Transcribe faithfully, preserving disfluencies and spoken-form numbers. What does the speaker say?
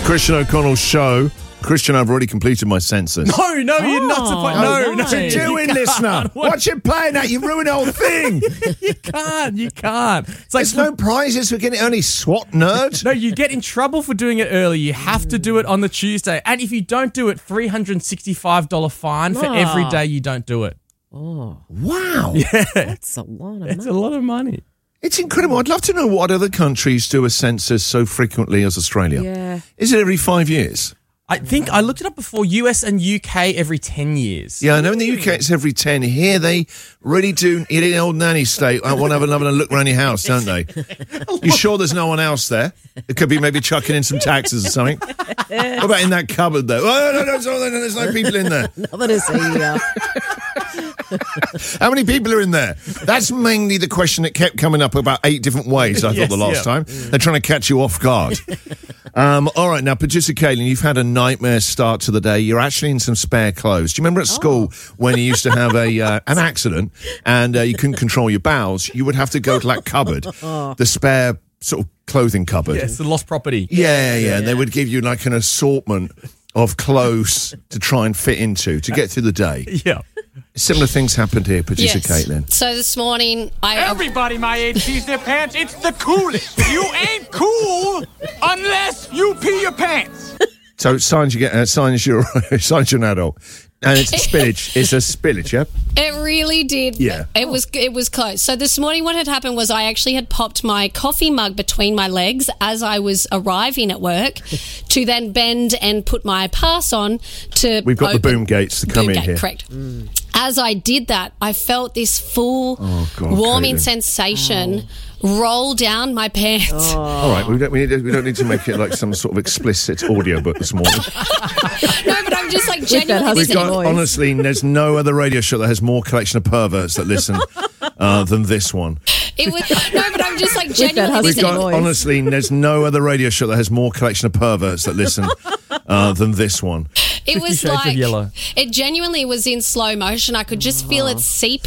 Christian O'Connell's show. Christian, I've already completed my census. No, no, oh, you're not supposed. No, no, what are you doing, you listener? Watch it playing that. You ruined the whole thing. you can't. You can't. It's like There's no prizes for getting it early, SWAT nerd. No, you get in trouble for doing it early. You have to do it on the Tuesday, and if you don't do it, three hundred and sixty-five dollar fine for oh. every day you don't do it. Oh, wow! Yeah, that's a lot of money. It's a lot of money. It's incredible. I'd love to know what other countries do a census so frequently as Australia. Yeah, is it every five years? I think I looked it up before. U S and U K every ten years. Yeah, I know in the U K it's every ten. Here they really do. In the old nanny state, I want to have another look around your house, don't they? You sure there's no one else there? It could be maybe chucking in some taxes or something. What about in that cupboard though? Oh no, no, no, no, there's no people in there. Nothing to see here. How many people are in there? That's mainly the question that kept coming up about eight different ways, I yes, thought, the last yeah. time. They're trying to catch you off guard. um, all right, now, producer Kaylin, you've had a nightmare start to the day. You're actually in some spare clothes. Do you remember at school oh. when you used to have a uh, an accident and uh, you couldn't control your bowels? You would have to go to that cupboard, oh. the spare sort of clothing cupboard. Yes, the lost property. Yeah, yeah, yeah. And they would give you like an assortment of clothes to try and fit into to get through the day. Yeah. Similar things happened here, producer yes. Caitlin. So this morning, I... Everybody my age pees their pants. It's the coolest. You ain't cool unless you pee your pants. So signs you get, uh, signs you're, signs you're an adult. And it's a spillage. It's a spillage, yeah? It really did. Yeah. It was it was close. So this morning what had happened was I actually had popped my coffee mug between my legs as I was arriving at work to then bend and put my pass on to We've got open. the boom gates to come boom in gate, here. Correct. Mm. As I did that, I felt this full oh, God, warming Caitlin. sensation oh. roll down my pants. Oh. All right, we don't, we, need to, we don't need to make it like some sort of explicit audiobook this morning. No, but I'm just like genuinely We've got, honestly, there's no other radio show that has more collection of perverts that listen uh, than this one. It was no, but I'm just like genuinely We've got, honestly, there's no other radio show that has more collection of perverts that listen uh, than this one. It was like it genuinely was in slow motion. I could just feel it seeping.